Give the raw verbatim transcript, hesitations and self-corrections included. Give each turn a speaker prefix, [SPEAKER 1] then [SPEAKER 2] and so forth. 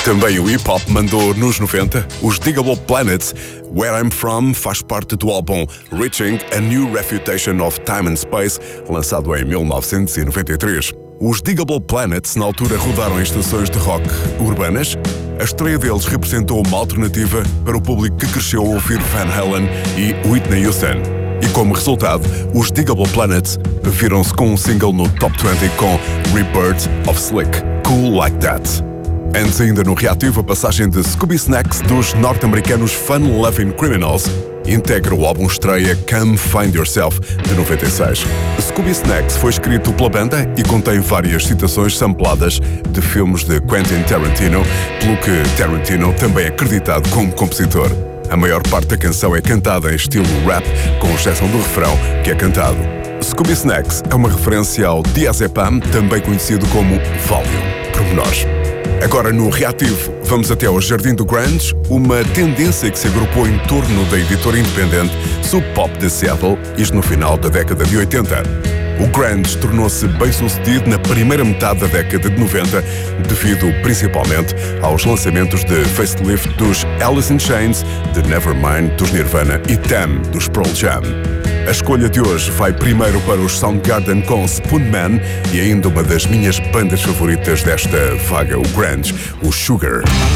[SPEAKER 1] Também o hip-hop mandou nos noventa. Os Digable Planets, Where I'm From, faz parte do álbum Reaching a New Refutation of Time and Space, lançado em mil novecentos e noventa e três. Os Digable Planets, na altura, rodaram em estações de rock urbanas. A estreia deles representou uma alternativa para o público que cresceu a ouvir Van Halen e Whitney Houston. E como resultado, os Digable Planets viram-se com um single no Top vinte com Rebirth of Slick, Cool Like That. Antes ainda no reativo, a passagem de Scooby Snacks dos norte-americanos Fun Loving Criminals integra o álbum estreia Come Find Yourself, de noventa e seis. Scooby Snacks foi escrito pela banda e contém várias citações sampladas de filmes de Quentin Tarantino, pelo que Tarantino também é acreditado como compositor. A maior parte da canção é cantada em estilo rap, com exceção do refrão, que é cantado. Scooby Snacks é uma referência ao diazepam, também conhecido como Valium. Pormenores. Agora no reativo, vamos até ao Jardim do Grunge, uma tendência que se agrupou em torno da editora independente Sub Pop de Seattle, isto no final da década de oitenta. O grunge tornou-se bem sucedido na primeira metade da década de noventa, devido principalmente aos lançamentos de facelift dos Alice in Chains, de Nevermind dos Nirvana e Tam dos Pearl Jam. A escolha de hoje vai primeiro para os Soundgarden com Spoonman e ainda uma das minhas bandas favoritas desta vaga, o grunge, o Sugar.